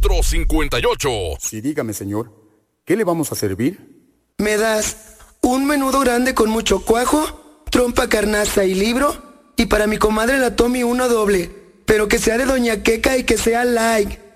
458. Sí, dígame, señor. ¿Qué le vamos a servir? ¿Me das un menudo grande con mucho cuajo, trompa carnaza y libro? Y para mi comadre la Tommy uno doble, pero que sea de Doña Queca y que sea like.